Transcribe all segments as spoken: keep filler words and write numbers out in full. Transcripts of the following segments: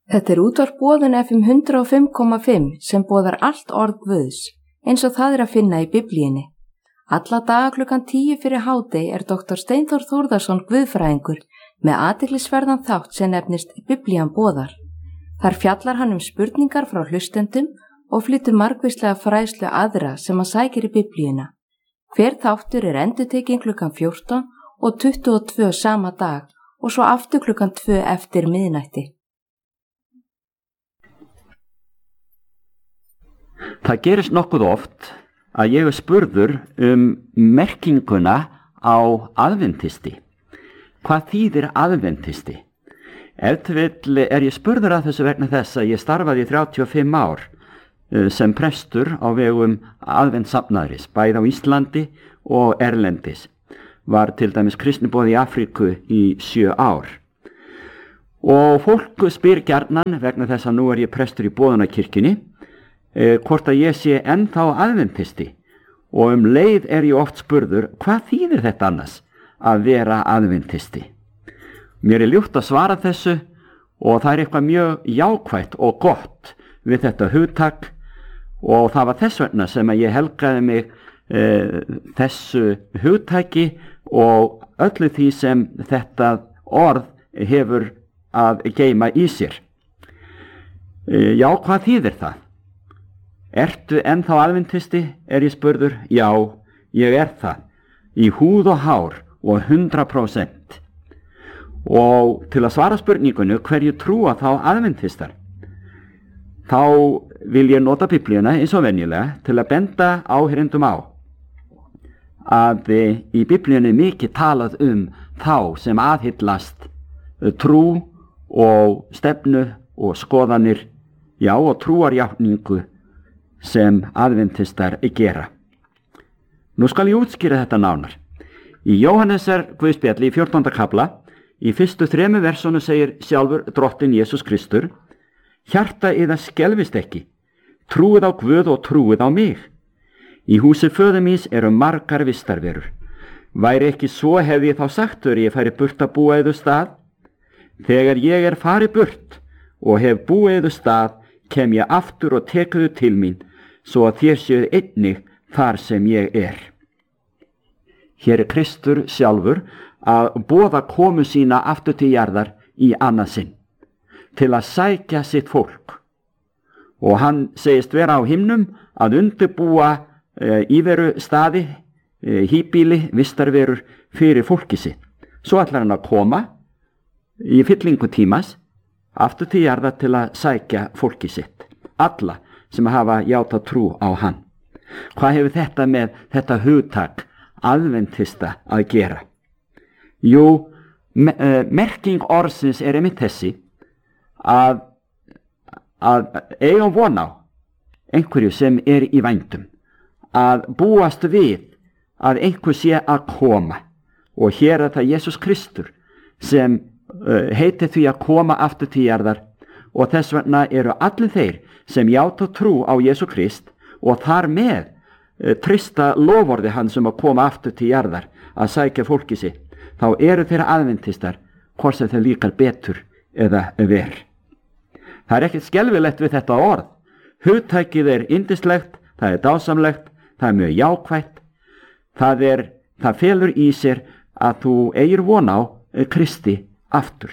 Þetta er útvarp Boðun F M hundrað og fimm komma fimm sem boðar allt orð Guðs, eins og það er að finna í Biblíunni. Alla daga klukkan tíu fyrir hádegi er doktor Steinþór Þórðarson guðfræðingur með athyglisverðan þátt sem nefnist Biblían boðar. Þar fjallar hann um spurningar frá hlustendum og flytur margvíslega fræðslu aðra sem að sækir í Biblíuna. Hver þáttur er endurtekinn klukkan fjórtán og tuttugu og tvö sama dag og svo aftur klukkan tvö eftir miðnætti. Það gerist nokkuð oft að ég er spurður um merkinguna á aðventisti. Hvað þýðir aðventisti? Ef til vill er ég spurður að þessu vegna þess að ég starfaði í þrjátíu og fimm ár sem prestur á vegum aðventssafnaðarins, bæði á Íslandi og erlendis. Var til dæmis kristniboði í Afríku í sjö ár. Og fólk spyr gjarnan vegna þess að nú er ég prestur í Boðunarkirkjunni, Eh, hvort að ég sé ennþá aðventisti, og um leið er ég oft spurður hvað þýðir þetta annars að vera aðventisti. Mér er ljúft að svara þessu og það er eitthvað mjög jákvætt og gott við þetta hugtak, og það var þess vegna sem að ég helgaði mig eh, þessu hugtaki og öllu því sem þetta orð hefur að geyma í sér. Eh, já, hvað þýðir það? Ertu ennþá aðventisti, er ég spurður? Já, ég er það, í húð og hár og hundrað prósent. Og til að svara spurningunni hverju trúa þá aðventistar, þá vil ég nota Biblíuna eins og venjulega til að benda áheyrendum á að í Biblíunni er mikið talað um þá sem aðhyllast trú og stefnu og skoðanir, já, og trúarjátningu sem aðventistar gera. Nú skal ég útskýra þetta nánar. Í Jóhannesar Guðspjalli í fjórtánda kafla, í fyrstu þremu versonu segir sjálfur drottinn Jesús Kristur: hjarta yðar skelfist ekki, trúið á Guð og trúið á mig. Í húsi föður míns eru margar vistarverur. Væri ekki svo hefði ég þá sagt þér ég færi burt að búa yður stað? Þegar ég er farið burt og hef búið yður stað, kem ég aftur og tekuðu til mín, svo að þér séu einnig þar sem ég er. Hér er Kristur sjálfur að boða komu sína aftur til jarðar í annað sinn, til að sækja sitt fólk. Og hann segist vera á himnum að undirbúa e, íveru staði, e, híbýli, vistarverur fyrir fólki sitt. Svo ætlar hann að koma í fyllingu tímas aftur til jarðar til að sækja fólki sitt, alla sem hafa játað trú á hann. Hvað hefur þetta með þetta hugtak aðventista að gera? Jú, me, uh, merking orðsins er einmitt þessi að, að eiga von á einhverju sem er í vændum, að búast við að einhver sé að koma, og hér er það Jesús Kristur sem uh, heitir því að koma aftur til jarðar, og þess vegna eru allir þeir sem játa trú á Jesú Krist og þar með uh, trista loforði hans um að koma aftur til jarðar að sækja fólki sitt, þá eru þeirra aðventistar, hvort sem þeir líkar betur eða ver. Það er ekkert skelfilegt við þetta orð. Hugtækið er yndislegt, það er dásamlegt, það er mjög jákvætt, það, er, það felur í sér að þú eigir von á Kristi aftur.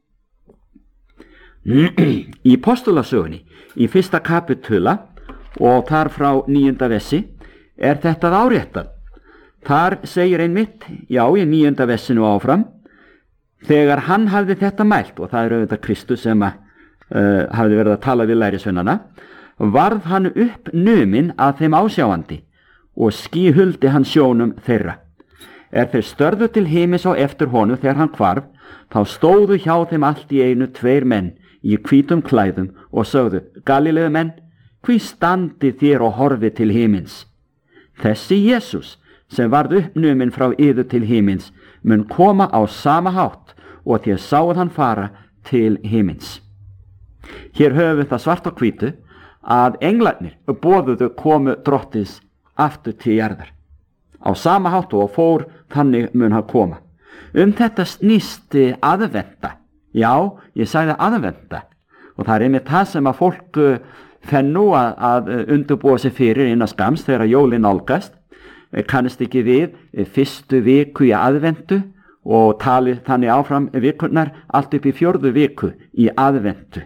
Í Postulasögunni, í fyrsta kapitula og þar frá níunda vessi, er þetta áréttað. Þar segir einmitt, já, í níunda vessinu áfram, þegar hann hafði þetta mælt, og það er auðvitað Kristus sem að, uh, hafði verið að tala við lærisveinana, varð hann upp numinn að þeim ásjáandi og skíhuldi hann sjónum þeirra. Er þeir störðu til himins á eftir honum þegar hann hvarf, þá stóðu hjá þeim allt í einu tveir menn í hvítum klæðum og sögðu: Galileu menn, hví standið þér og horfið til himins? Þessi Jesús sem varð uppnuminn frá yður til himins mun koma á sama hátt og þér sáuð hann fara til himins. Hér höfum við það svart á hvítu að englarnir boðuðu komu drottins aftur til jarðar. Á sama hátt og fór, þannig mun hann koma. Um þetta snýst aðventa. Já, ég sagði aðventa. og það er einmitt það sem að fólk fenn nú að, að undirbúa sig fyrir innan skams þegar jólin nálgast, kannast ekki við fyrstu viku í aðventu og tali þannig áfram vikurnar allt upp í fjórðu viku í aðventu.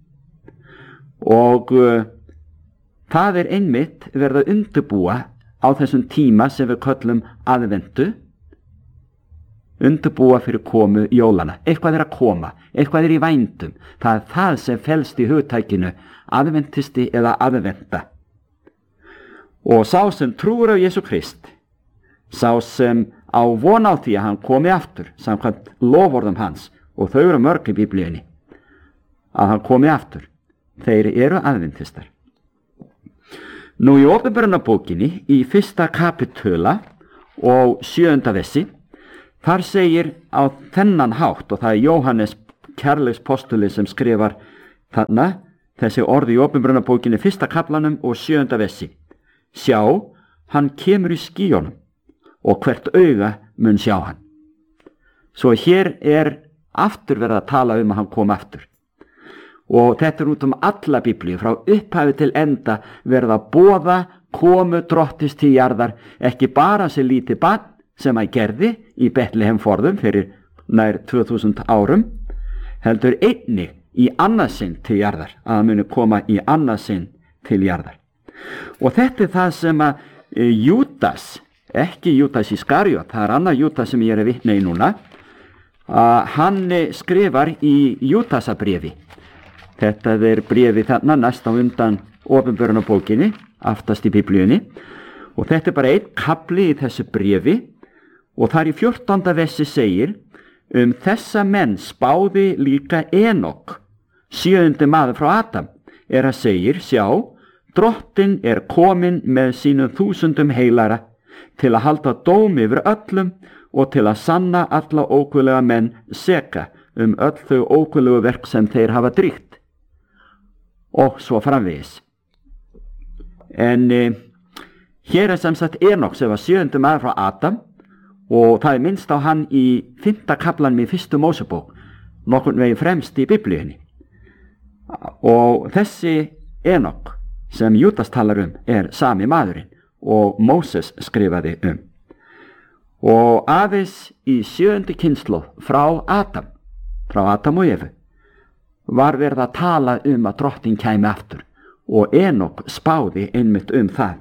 Og uh, það er einmitt verið að undirbúa á þessum tíma sem við köllum aðventu, undirbúa fyrir komu jólana. Eitthvað er að koma, eitthvað er í vændum. Það er það sem felst í hugtækinu aðventisti eða aðventa. Og sá sem trúir á Jesú Krist, sá sem á von á því að hann komi aftur, samkvæmt loforðum hans, og þau eru mörg í Biblíunni, að hann komi aftur, þeir eru aðventistar. Nú í Opinberunarbókinni, í fyrsta kapitula og sjöunda vessi, þar segir á þennan hátt, og það er Jóhannes kærleikspostuli sem skrifar þarna þessi orði í Opinberunarbókinni fyrsta kaplanum og sjöunda vessi. Sjá, hann kemur í skýjónum og hvert auga mun sjá hann. Svo hér er aftur verið að tala um að hann kom aftur. Og þetta er út um alla Biblíu, frá upphafi til enda verið að boða komu drottins til jarðar, ekki bara sem lítið barn sem að gerði í Betlehem forðum fyrir nær tvö þúsund árum, heldur einnig í annað sinn til jarðar, að hann muni koma í annað sinn til jarðar. Og þetta er það sem að e, Júdas, ekki Júdas Ískariot, það er annað Júdas sem ég er að vitna í núna, að hann skrifar í Júdasabréfi. Þetta er bréfi þarna næst á undan Opinberunarbókinni, aftast í Biblíunni, og þetta er bara einn kafli í þessu bréfi, og þar í fjórtánda vessi segir, um þessa menn spáði líka Enok, sjöundi maður frá Adam, er að segir, sjá, Drottinn er komin með sínum þúsundum heilara til að halda dóm yfir öllum og til að sanna alla óguðlega menn seka um öll þau óguðlegu verk sem þeir hafa dríkt. Og svo framvegis. En eh, hér er sem sagt Enok sem var sjöundi maður frá Adam, og það er minnst á hann í fimmta kaplanum í fyrstu Mósebók, nokkurn veginn fremst í Biblíunni. Og þessi Enok sem Júdas talar um er sami maðurinn og Móses skrifaði um. Og aðeins í sjöundi kynslóð frá Adam, frá Adam og Evu, var verið að tala um að drottin kæmi aftur, og Enok spáði einmitt um það.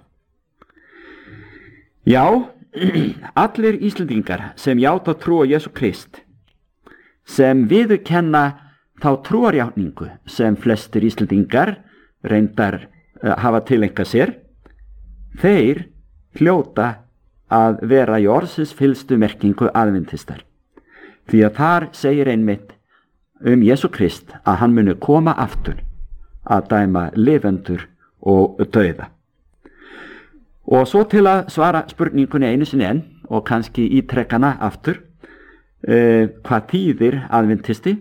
Já, allir Íslendingar sem játa trú á Jesú Krist, sem viðurkenna þá trúarjátningu sem flestir Íslendingar reyndar uh, hafa tileinkað sér, þeir hljóta að vera í orðsins fyllstu merkingu aðventistar. Því að þar segir einmitt um Jesú Krist að hann muni koma aftur að dæma lifendur og dauða. Og svo til að svara spurningunni einu sinni enn og kannski ítrekkana aftur, eh, hvað þýðir aðventisti?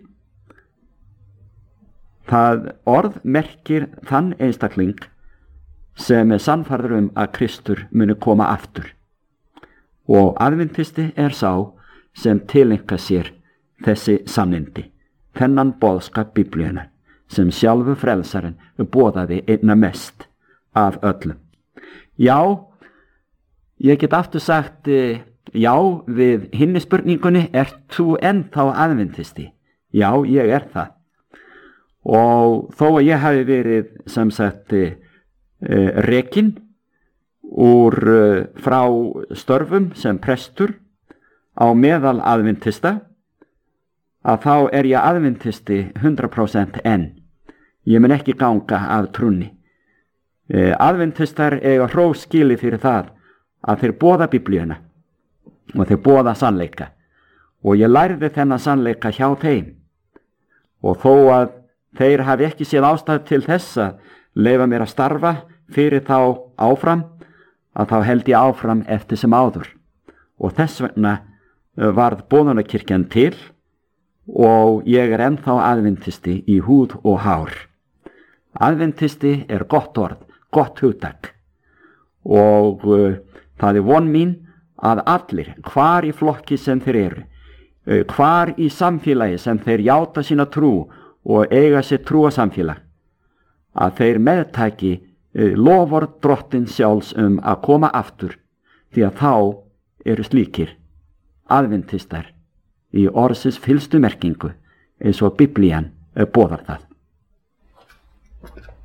Það orð merkir þann einstakling sem er sannfærður um að Kristur muni koma aftur, og aðventisti er sá sem tileinkar sér þessi sannindi, þennan boðskap Biblíunnar sem sjálfur frelsarinn boðaði einna mest af öllum. Já, ég get aftur sagt já við hinni spurningunni, ert þú ennþá aðventisti? Já, ég er það. Og þó að ég hafi verið sem sagt uh, rekinn úr uh, frá störfum sem prestur á meðal aðventista, að þá er ég aðventisti hundrað prósent enn. Ég mun ekki ganga af trúnni. Uh, aðventistar eiga hrós skili fyrir það að þeir boða Biblíuna og þeir boða sannleika, og ég lærði þennan sannleika hjá þeim, og þó að þeir hafi ekki séð ástæðu til þess að leyfa mér að starfa fyrir þá áfram, að þá held ég áfram eftir sem áður, og þess vegna varð boðunarkirkjan til, og ég er ennþá aðventisti í húð og hár. Aðventisti er gott orð, gott hugtak, og uh, það er von mín að allir, hvar í flokki sem þeir eru, uh, hvar í samfélagi sem þeir játa sína trú og eiga sér trúarsamfélag, að þeir meðtæki loforð Drottins sjálfs um að koma aftur, því að þá eru slíkir aðventistar í orðsins fyllstu merkingu eins og Biblían boðar það.